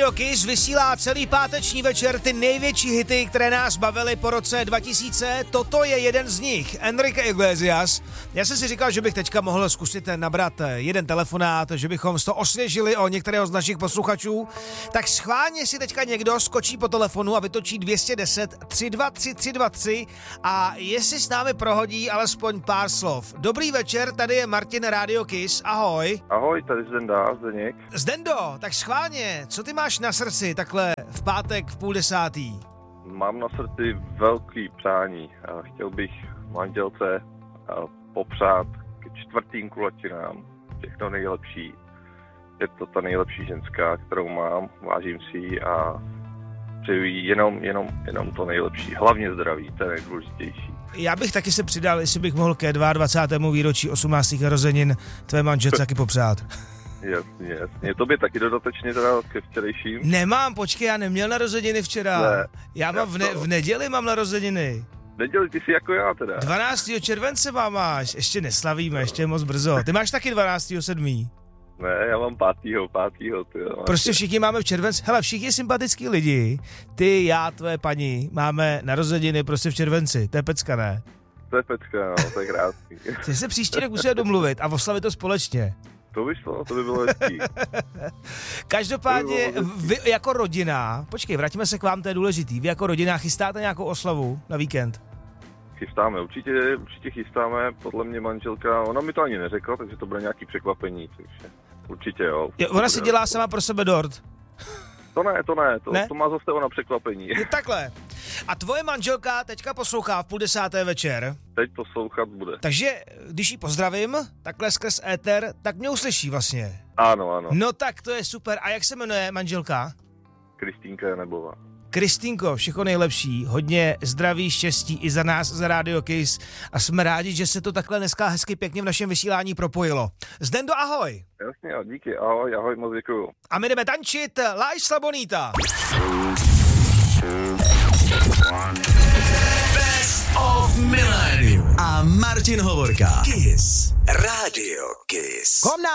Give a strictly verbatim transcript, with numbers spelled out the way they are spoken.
Radio Kiss vysílá celý páteční večer ty největší hity, které nás bavily po roce dva tisíce. Toto je jeden z nich, Enrique Iglesias. Já jsem si říkal, že bych teďka mohl zkusit nabrat jeden telefonát, že bychom to osvěžili o některého z našich posluchačů. Tak schválně si teďka někdo skočí po telefonu a vytočí dvě stě deset tři dva tři tři dva tři a jestli s námi prohodí alespoň pár slov. Dobrý večer, tady je Martin Radio Kiss, ahoj. Ahoj, tady Zdenda, Zdeněk. Zdendo, tak schválně, co ty máš na srdci takhle v pátek v půl desátý? Mám na srdci velký přání. Chtěl bych manželce popřát k čtvrtým kulatínám všechno nejlepší. Je to ta nejlepší ženská, kterou mám, vážím si ji a přeju jí jenom, jenom, jenom to nejlepší. Hlavně zdraví, to je nejdůležitější. Já bych taky se přidal, jestli bych mohl ke dvacátému druhému výročí osmnáctých narozenin tvé manželce taky popřát. Jasně, jasně. Tobě taky dodatečně teda ke včerejším? Nemám, počkej, já neměl narozeniny včera. Ne, já mám v, ne, v neděli mám narozeniny. Neděli, ty jsi jako já teda. dvanáctého července mám máš, ještě neslavíme, ještě je moc brzo. Ty máš taky dvanáctého sedmého Ne, já mám pátého, pátého tyjo. Prostě všichni máme v červenci, hele, všichni sympatický lidi, ty, já, tvé paní, máme narozeniny prostě v červenci, to je pecka, ne? To je pecka, no, to je krásný. Ty se příští rok musíme domluvit a oslavit to společně. To by šlo, to by bylo hezký. Každopádně, by bylo vy jako rodina, počkej, vrátíme se k vám, to je důležitý, vy jako rodina chystáte nějakou oslavu na víkend? Chystáme, určitě, určitě chystáme, podle mě manželka, ona mi to ani neřekla, takže to bude nějaký překvapení, takže určitě jo. jo ona si dělá sama pro sebe dort. To ne, to ne, to, ne? to má zase ona překvapení. Je takhle. A tvoje manželka teďka poslouchá v půl desáté večer. Teď poslouchat bude. Takže, když ji pozdravím, takhle skrz éter, tak mě uslyší vlastně. Ano, ano. No tak to je super. A jak se jmenuje manželka? Kristýnka Janebová. Kristýnko, všechno nejlepší, hodně zdraví, štěstí i za nás, za Radio Kiss a jsme rádi, že se to takhle dneska hezky pěkně v našem vysílání propojilo. Zdendo, ahoj. Jasně, a díky, ahoj, ahoj, moc děkuju. A my jdeme tančit La Isla Bonita. Best of Millennium a Martin Hovorka. Kiss. Radio Kiss. Kom nám